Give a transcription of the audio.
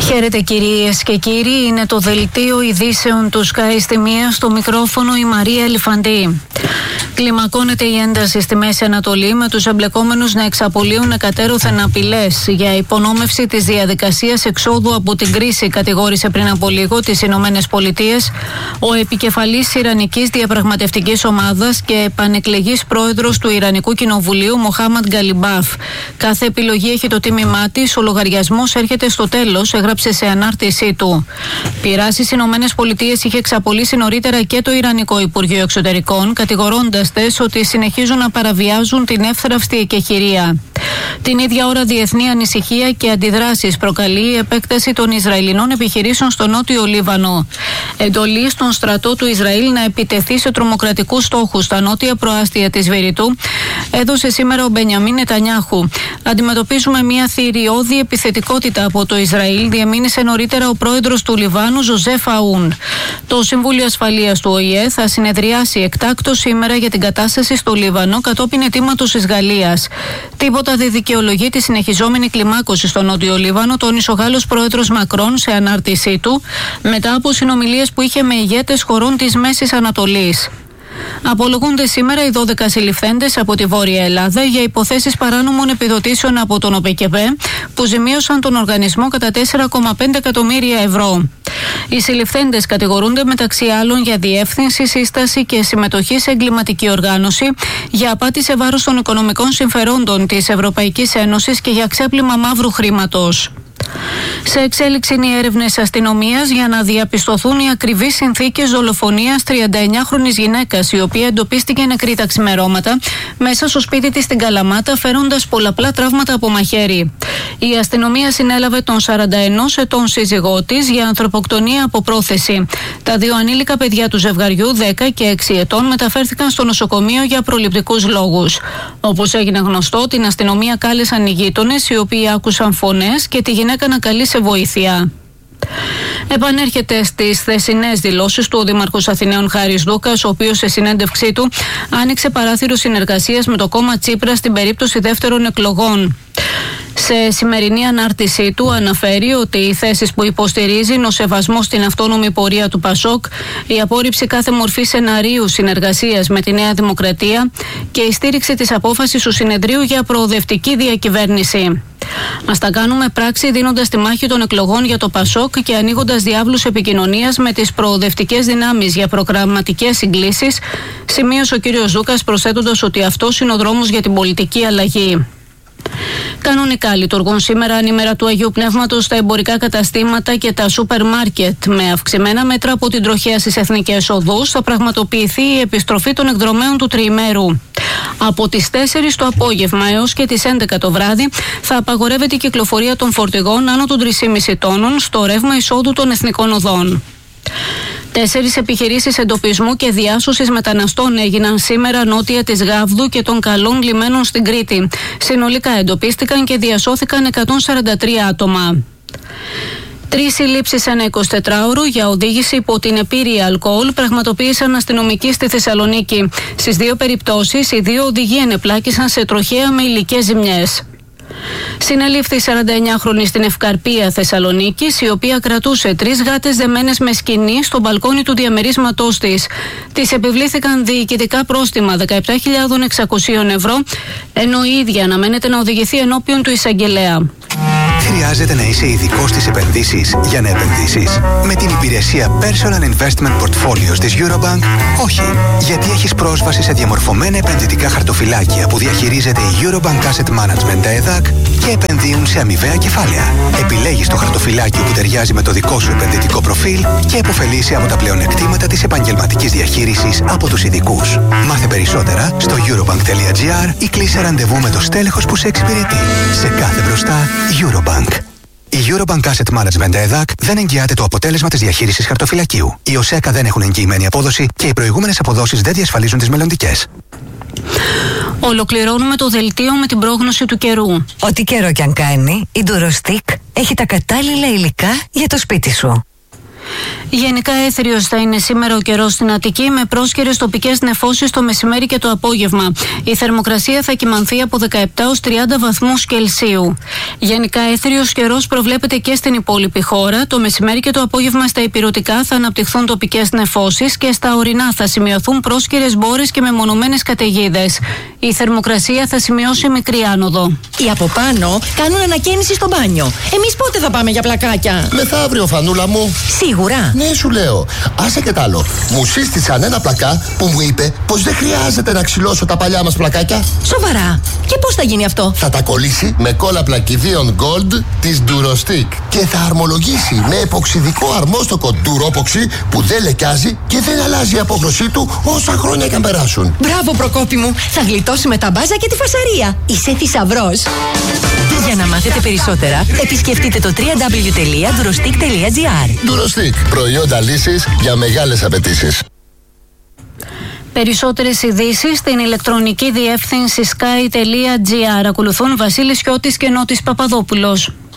Χαίρετε κυρίες και κύριοι, είναι το δελτίο ειδήσεων του Sky στη μία, στο μικρόφωνο η Μαρία Ελεφαντή. Κλιμακώνεται η ένταση στη Μέση Ανατολή, με τους εμπλεκόμενους να εξαπολύουν εκατέρωθεν απειλές για υπονόμευση της διαδικασίας εξόδου από την κρίση, κατηγόρησε πριν από λίγο τις Ηνωμένες Πολιτείες ο επικεφαλής Ιρανικής Διαπραγματευτικής Ομάδας και επανεκλεγής πρόεδρος του Ιρανικού Κοινοβουλίου Μοχάμαντ Γκαλιμπάφ. Κάθε επιλογή έχει το τίμημά της, ο λογαριασμός έρχεται στο τέλος, έγραψε σε ανάρτησή του. Πειρά στις Ηνωμένες Πολιτείες είχε εξαπολύσει νωρίτερα και το Ιρανικό Υπουργείο Εξωτερικών, κατηγορώντας τες ότι συνεχίζουν να παραβιάζουν την εύθραυστη εκεχηρία. Την ίδια ώρα, διεθνή ανησυχία και αντιδράσεις προκαλεί η επέκταση των Ισραηλινών επιχειρήσεων στο νότιο Λίβανο. Εντολή στον στρατό του Ισραήλ να επιτεθεί σε τρομοκρατικούς στόχους στα νότια προάστια της Βηρητού έδωσε σήμερα ο Μπενιαμίν Νετανιάχου. Αντιμετωπίζουμε μια θηριώδη επιθετικότητα από το Ισραήλ, διεμήνυσε νωρίτερα ο πρόεδρος του Λιβάνου, Ζωζέφ Αούν. Το Συμβούλιο Ασφαλείας του ΟΗΕ θα συνεδριάσει εκτάκτως σήμερα για την κατάσταση στο Λίβανο κατόπιν αιτήματος της Γαλλίας. Τίποτα δεν δικαιολογεί τη συνεχιζόμενη κλιμάκωση στο νότιο Λίβανο, τόνισε ο Γάλλος πρόεδρος Μακρόν σε ανάρτησή του, μετά από συνομιλίες που είχε με ηγέτες χωρών της Μέσης Ανατολής. Απολογούνται σήμερα οι 12 συλληφθέντες από τη Βόρεια Ελλάδα για υποθέσεις παράνομων επιδοτήσεων από τον ΟΠΕΚΕΠΕ που ζημίωσαν τον οργανισμό κατά 4,5 εκατομμύρια ευρώ. Οι συλληφθέντες κατηγορούνται μεταξύ άλλων για διεύθυνση, σύσταση και συμμετοχή σε εγκληματική οργάνωση, για απάτη σε βάρος των οικονομικών συμφερόντων της Ευρωπαϊκής Ένωσης και για ξέπλυμα μαύρου χρήματος. Σε εξέλιξη είναι οι έρευνες αστυνομίας για να διαπιστωθούν οι ακριβείς συνθήκες δολοφονίας 39χρονης γυναίκας, η οποία εντοπίστηκε νεκρή τα ξημερώματα μέσα στο σπίτι της στην Καλαμάτα, φέροντας πολλαπλά τραύματα από μαχαίρι. Η αστυνομία συνέλαβε τον 41 ετών σύζυγό της για ανθρωποκτονία από πρόθεση. Τα δύο ανήλικα παιδιά του ζευγαριού, 10 και 6 ετών, μεταφέρθηκαν στο νοσοκομείο για προληπτικούς λόγους. Όπως έγινε γνωστό, την αστυνομία κάλεσαν οι γείτονες, οι οποίοι άκουσαν φωνές και τη γυναίκα να καλεί σε βοήθεια. Επανέρχεται στις θεσινές δηλώσεις του ο Δήμαρχος Αθηναίων Χάρης Δούκας, ο οποίος σε συνέντευξή του άνοιξε παράθυρο συνεργασίας με το κόμμα Τσίπρα στην περίπτωση δεύτερων εκλογών. Σε σημερινή ανάρτησή του αναφέρει ότι οι θέσεις που υποστηρίζει είναι ο σεβασμός στην αυτόνομη πορεία του ΠΑΣΟΚ, η απόρριψη κάθε μορφή σεναρίου συνεργασίας με τη Νέα Δημοκρατία και η στήριξη της απόφασης του συνεδρίου για προοδευτική διακυβέρνηση. Ας τα κάνουμε πράξη, δίνοντας τη μάχη των εκλογών για το ΠΑΣΟΚ και ανοίγοντας διάβλους επικοινωνίας με τις προοδευτικές δυνάμεις για προγραμματικές συγκλήσεις, σημείωσε ο κ. Δούκας, προσθέτοντας ότι αυτός είναι ο δρόμος για την πολιτική αλλαγή. Κανονικά λειτουργούν σήμερα, ανήμερα του Αγίου Πνεύματος, τα εμπορικά καταστήματα και τα σούπερ μάρκετ. Με αυξημένα μέτρα από την τροχέα στις εθνικές οδούς θα πραγματοποιηθεί η επιστροφή των εκδρομέων του τριημέρου. Από τις 4 το απόγευμα έως και τις 11 το βράδυ θα απαγορεύεται η κυκλοφορία των φορτηγών άνω των 3,5 τόνων στο ρεύμα εισόδου των εθνικών οδών. 4 επιχειρήσεις εντοπισμού και διάσωσης μεταναστών έγιναν σήμερα νότια της Γάβδου και των καλών λιμένων στην Κρήτη. Συνολικά εντοπίστηκαν και διασώθηκαν 143 άτομα. 3 συλλήψεις ένα 24ωρο για οδήγηση υπό την επίρρεια αλκοόλ πραγματοποίησαν αστυνομικοί στη Θεσσαλονίκη. Στις 2 περιπτώσεις, οι 2 οδηγοί ενεπλάκησαν σε τροχαία με υλικές ζημιές. Συνελήφθη 49χρονη στην Ευκαρπία Θεσσαλονίκης, η οποία κρατούσε 3 γάτες δεμένες με σκοινί στο μπαλκόνι του διαμερίσματός της. Της επιβλήθηκαν διοικητικά πρόστιμα 17.600 ευρώ, ενώ η ίδια αναμένεται να οδηγηθεί ενώπιον του εισαγγελέα. Χρειάζεται να είσαι ειδικός στις επενδύσεις για να επενδύσεις? Με την υπηρεσία Personal Investment Portfolios της Eurobank, όχι. Γιατί έχεις πρόσβαση σε διαμορφωμένα επενδυτικά χαρτοφυλάκια που διαχειρίζεται η Eurobank Asset Management ΕΔΑΚ και επενδύουν σε αμοιβαία κεφάλαια. Επιλέγεις το χαρτοφυλάκιο που ταιριάζει με το δικό σου επενδυτικό προφίλ και επωφελείσαι από τα πλεονεκτήματα της επαγγελματικής διαχείρισης από τους ειδικούς. Μάθε περισσότερα στο eurobank.gr ή κλείσε ραντεβού με το στέλεχος που σε εξυπηρετεί. Σε κάθε μπροστά, Eurobank. Η Eurobank Asset Management ΕΔΑΚ δεν εγγυάται το αποτέλεσμα της διαχείρισης χαρτοφυλακίου. Οι ΟΣΕΚΑ δεν έχουν εγγυημένη απόδοση και οι προηγούμενες αποδόσεις δεν διασφαλίζουν τις μελλοντικές. Ολοκληρώνουμε το δελτίο με την πρόγνωση του καιρού. Ό,τι καιρό κι αν κάνει, η Durostic έχει τα κατάλληλα υλικά για το σπίτι σου. Γενικά έθριος θα είναι σήμερα ο καιρός στην Αττική, με πρόσκαιρες τοπικές νεφώσεις το μεσημέρι και το απόγευμα. Η θερμοκρασία θα κυμανθεί από 17 έως 30 βαθμούς Κελσίου. Γενικά έθριος καιρός προβλέπεται και στην υπόλοιπη χώρα. Το μεσημέρι και το απόγευμα στα ηπειρωτικά θα αναπτυχθούν τοπικές νεφώσεις και στα ορεινά θα σημειωθούν πρόσκαιρες μπόρες και μεμονωμένες καταιγίδες. Η θερμοκρασία θα σημειώσει μικρή άνοδο. Οι από πάνω κάνουν ανακαίνιση στο μπάνιο. Εμείς πότε θα πάμε για πλακάκια? Μεθαύριο, Φανούλα μου. Σίγουρα? Ναι, σου λέω. Άσε και τ' άλλο. Μου σύστησαν ένα πλακά που μου είπε πως δεν χρειάζεται να ξυλώσω τα παλιά μας πλακάκια. Σοβαρά? Και πώς θα γίνει αυτό? Θα τα κολλήσει με κόλλα πλακιδίων Gold της Durostick και θα αρμολογήσει με εποξιδικό αρμόστοκο Duropoxy που δεν λεκιάζει και δεν αλλάζει η απόχρωσή του όσα χρόνια και αν περάσουν. Μπράβο, Προκόπη μου. Θα γλιτώσουμε τα μπάζα και τη φασαρία. Είσαι θησαυρός. Για να μάθετε περισσότερα, επισκεφτείτε το www.durostick.gr. Durostick. Προϊόντα λύσης για μεγάλες απαιτήσεις. Περισσότερες ειδήσεις στην ηλεκτρονική διεύθυνση sky.gr. Ακολουθούν Βασίλης Χιώτης και Νότης Παπαδόπουλος.